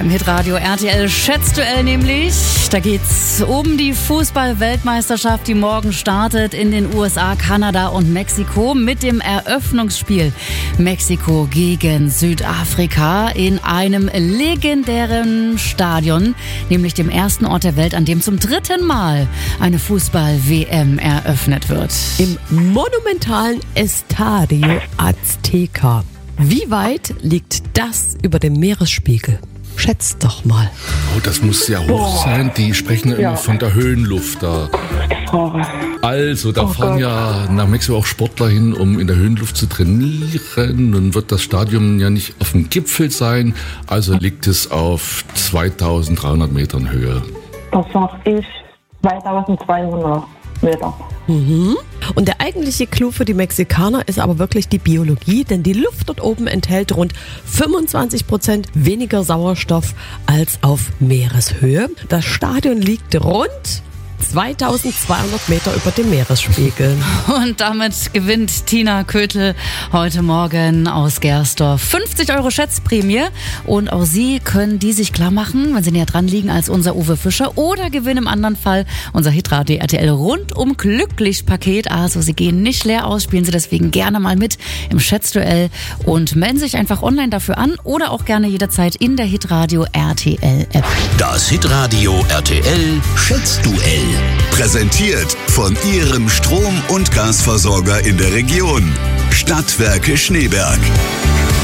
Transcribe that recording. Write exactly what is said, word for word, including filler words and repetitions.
Beim Hitradio R T L Schätzduell nämlich. Da geht's um die Fußball-Weltmeisterschaft, die morgen startet in den U S A, Kanada und Mexiko mit dem Eröffnungsspiel Mexiko gegen Südafrika in einem legendären Stadion, nämlich dem ersten Ort der Welt, an dem zum dritten Mal eine Fußball-W M eröffnet wird. Im monumentalen Estadio Azteca. Wie weit liegt das über dem Meeresspiegel? Schätzt doch mal. Oh, das muss sehr hoch sein. Die sprechen ja immer Ja. von der Höhenluft da. Also, da Oh fahren Gott. ja nach Mexiko auch Sportler hin, um in der Höhenluft zu trainieren. Nun wird das Stadion ja nicht auf dem Gipfel sein, also liegt es auf zweitausenddreihundert Metern Höhe. Das sag ich zweitausendzweihundert Meter. Mhm. Und der eigentliche Clou für die Mexikaner ist aber wirklich die Biologie, denn die Luft dort oben enthält rund fünfundzwanzig Prozent weniger Sauerstoff als auf Meereshöhe. Das Stadion liegt rund zweitausendzweihundert Meter über dem Meeresspiegel. Und damit gewinnt Tina Kötel heute Morgen aus Gersdorf fünfzig Euro Schätzprämie. Und auch Sie können die sich klar machen, wenn Sie näher dran liegen als unser Uwe Fischer. Oder gewinnen im anderen Fall unser Hitradio R T L rundum glücklich Paket. Also Sie gehen nicht leer aus, spielen Sie deswegen gerne mal mit im Schätzduell und melden sich einfach online dafür an oder auch gerne jederzeit in der Hitradio R T L App. Das Hitradio R T L Schätzduell. Präsentiert von Ihrem Strom- und Gasversorger in der Region. Stadtwerke Schneeberg.